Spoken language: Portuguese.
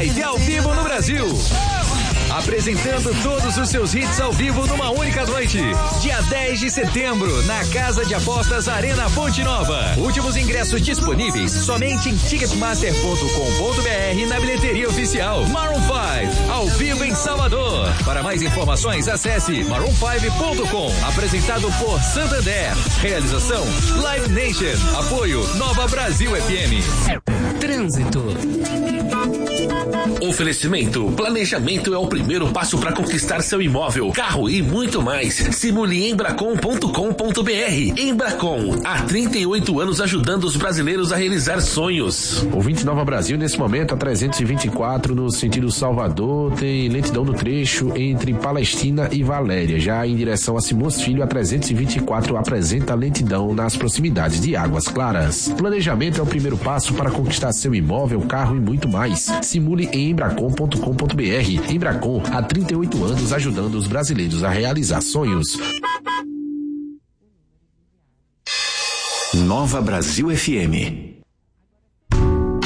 Five ao vivo no Brasil. Apresentando todos os seus hits ao vivo numa única noite. Dia 10 de setembro, na Casa de Apostas Arena Fonte Nova. Últimos ingressos disponíveis somente em ticketmaster.com.br na bilheteria oficial. Maroon 5, ao vivo em Salvador. Para mais informações, acesse maroon5.com. Apresentado por Santander. Realização Live Nation. Apoio Nova Brasil FM. Trânsito. Oferecimento. Planejamento é o primeiro passo para conquistar seu imóvel, carro e muito mais. Simule embracon.com.br. Embracon, há 38 anos ajudando os brasileiros a realizar sonhos. Ouvinte Nova Brasil, nesse momento, a 324 no sentido Salvador, tem lentidão no trecho entre Palestina e Valéria. Já em direção a Simões Filho, a 324 apresenta lentidão nas proximidades de Águas Claras. Planejamento é o primeiro passo para conquistar seu imóvel, carro e muito mais. Simule em embracon.com.br. Embracon, há 38 anos ajudando os brasileiros a realizar sonhos. Nova Brasil FM.